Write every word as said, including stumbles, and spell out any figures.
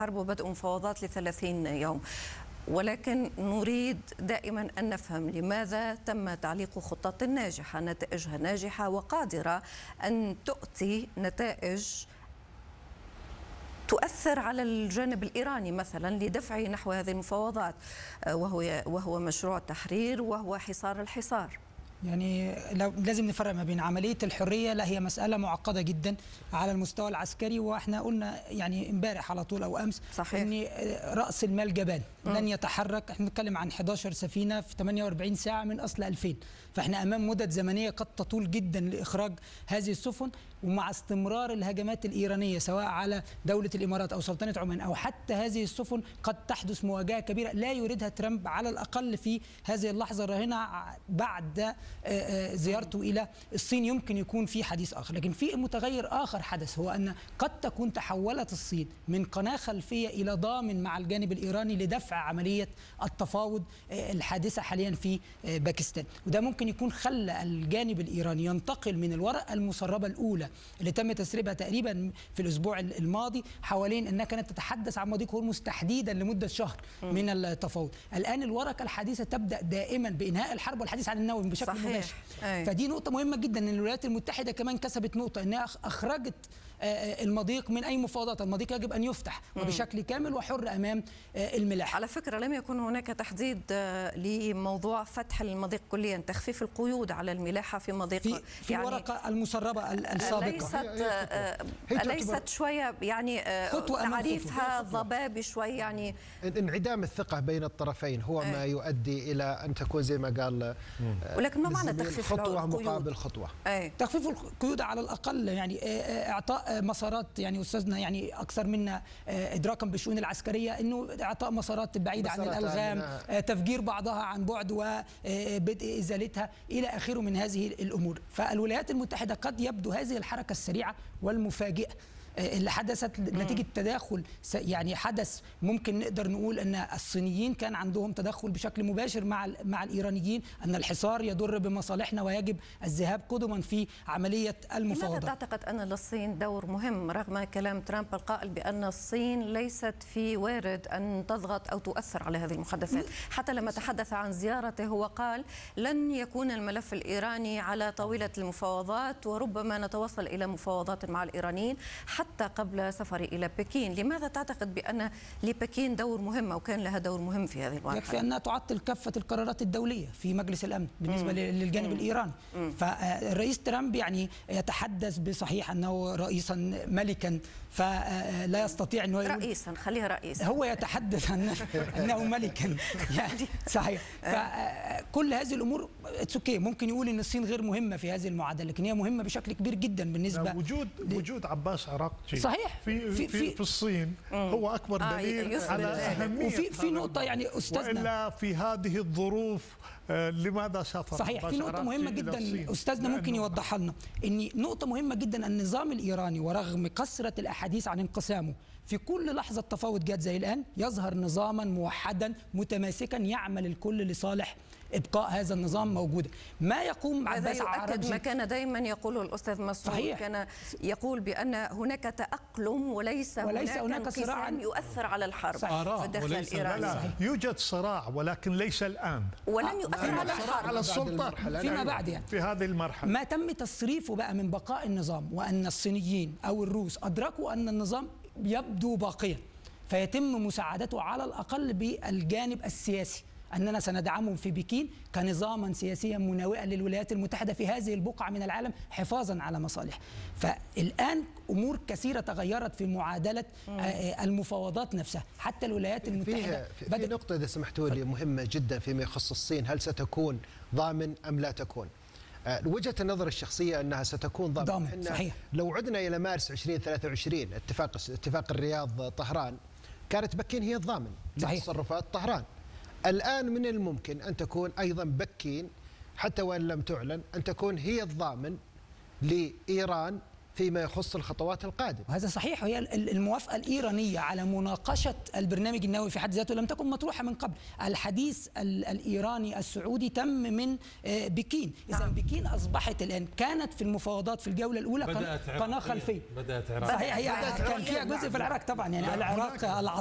حرب وبدء مفاوضات لثلاثين يوم، ولكن نريد دائما أن نفهم لماذا تم تعليق خطة ناجحة، نتائجها ناجحة وقادرة أن تؤتي نتائج تؤثر على الجانب الإيراني مثلا لدفعه نحو هذه المفاوضات، وهو وهو مشروع التحرير وهو حصار الحصار. يعني لازم نفرق ما بين عملية الحرية، لا هي مسألة معقدة جدا على المستوى العسكري، واحنا قلنا يعني امبارح على طول او امس صحيح. ان رأس المال جبان لن يتحرك. احنا بنتكلم عن إحدى عشرة سفينة في ثمانية وأربعين ساعة من اصل ألفين، فاحنا امام مدد زمنية قد تطول جدا لاخراج هذه السفن، ومع استمرار الهجمات الإيرانية سواء على دولة الإمارات أو سلطنة عمان أو حتى هذه السفن قد تحدث مواجهة كبيرة لا يريدها ترامب على الأقل في هذه اللحظة الراهنة بعد زيارته إلى الصين. يمكن يكون في حديث آخر، لكن في متغير آخر حدث، هو أن قد تكون تحولت الصين من قناة خلفية إلى ضامن مع الجانب الإيراني لدفع عملية التفاوض الحادثة حاليا في باكستان، وده ممكن يكون خلى الجانب الإيراني ينتقل من الورقة المسربة الأولى اللي تم تسريبها تقريبا في الأسبوع الماضي حوالين أنها كانت تتحدث عن مضيق هرمز تحديدا لمدة شهر من التفاوض. الآن الورقة الحديثة تبدأ دائما بإنهاء الحرب والحديث عن النووي بشكل صحيح. مباشر. أي. فدي نقطة مهمة جدا، أن الولايات المتحدة كمان كسبت نقطة أنها أخرجت المضيق من أي مفاوضات. المضيق يجب أن يفتح وبشكل كامل وحر أمام الملاحة. على فكرة لم يكن هناك تحديد لموضوع فتح المضيق كليا، تخفيف القيود على الملاحة في مضيق في, في يعني الورقة المسربة السابقة ليست ليست شوية يعني تعريفها ضبابي شوي، يعني انعدام الثقة بين الطرفين هو ما يؤدي إلى أن تكون زي ما قال. ولكن ما معنى تخفيف خطوة مقابل خطوة؟ أي. تخفيف القيود على الأقل، يعني إعطاء مسارات، يعني أستاذنا يعني أكثر منا إدراكا بالشؤون العسكرية، أنه إعطاء مسارات بعيدة عن الألغام، تفجير بعضها عن بعد وبدء إزالتها إلى آخره من هذه الأمور. فالولايات المتحدة قد يبدو هذه الحركة السريعة والمفاجئة اللي حدثت نتيجة تداخل، يعني حدث ممكن نقدر نقول أن الصينيين كان عندهم تدخل بشكل مباشر مع مع الإيرانيين، أن الحصار يضر بمصالحنا ويجب الذهاب قدما في عملية المفاوضات. لماذا تعتقد أن للصين دور مهم رغم كلام ترامب القائل بأن الصين ليست في وارد أن تضغط أو تؤثر على هذه المحادثات؟ حتى لما تحدث عن زيارته هو قال لن يكون الملف الإيراني على طاولة المفاوضات، وربما نتوصل إلى مفاوضات مع الإيرانيين حتى قبل سفري إلى بكين. لماذا تعتقد بأن لبكين دور مهم أو كان لها دور مهم في هذه المرحلة؟ يكفي أنها تعطل كافة القرارات الدولية في مجلس الأمن بالنسبة مم. للجانب مم. الإيراني. مم. فالرئيس ترامب يعني يتحدث بصحيح أنه رئيسا ملكا، فلا يستطيع أنه رئيسا خليها رئيسا، هو يتحدث عن أنه ملكا يعني صحيح. فكل هذه الأمور اتسوكي ممكن يقول أن الصين غير مهمة في هذه المعادلة، لكن هي مهمة بشكل كبير جدا بالنسبة وجود ل... وجود عباس عراقجي صحيح في في, في, في الصين مم. هو أكبر دليل آه على أهمية. وفي في نقطة يعني أستاذنا، وإلا في هذه الظروف آه لماذا سافر صحيح في نقطة مهمة جدا أستاذنا ممكن يوضحها لنا، إن نقطة مهمة جدا النظام الإيراني ورغم كثرة الأحاديث عن انقسامه في كل لحظة تفاوض جات زي الآن يظهر نظاما موحدا متماسكا يعمل الكل لصالح إبقاء هذا النظام موجودا. ما يقوم عباس عراقجي ما كان دايما يقوله الأستاذ مسعود، صحيح. كان يقول بأن هناك تأقلم وليس, وليس هناك صراع يؤثر على الحرب في الداخل الإيراني. لا لا. يوجد صراع ولكن ليس الآن، ولن يؤثر على الحرب على السلطة فيما بعد. يعني في هذه المرحلة ما تم تصريفه بقى من بقاء النظام، وأن الصينيين أو الروس أدركوا أن النظام يبدو باقيا، فيتم مساعدته على الأقل بالجانب السياسي، أننا سندعمهم في بكين كنظاما سياسيا مناوئا للولايات المتحدة في هذه البقعة من العالم حفاظا على مصالح. فالآن أمور كثيرة تغيرت في معادلة المفاوضات نفسها، حتى الولايات المتحدة في, في نقطة إذا سمحتوا لي مهمة جدا فيما يخص الصين، هل ستكون ضامن أم لا تكون؟ وجهة النظر الشخصية أنها ستكون ضامن, ضامن. صحيح. لو عدنا إلى مارس ألفين وثلاثة وعشرين اتفاق اتفاق الرياض طهران كانت بكين هي الضامن لتصرفات طهران. الآن من الممكن أن تكون أيضا بكين حتى وإن لم تعلن أن تكون هي الضامن لإيران فيما يخص الخطوات القادمة. وهذا صحيح، وهي الموافقة الإيرانية على مناقشة البرنامج النووي في حد ذاته لم تكن مطروحة من قبل. الحديث الإيراني السعودي تم من بكين. إذا بكين أصبحت الآن، كانت في المفاوضات في الجولة الأولى قناة خلفية. بدأت عراق. صحيح، هي كان فيها جزء في العراق طبعا، يعني العراق